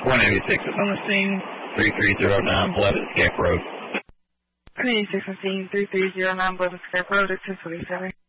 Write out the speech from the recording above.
186 is on the scene, 3309 Pleasant Skip Road. 186 on scene, 3309 Pleasant Skip Road, at 1027.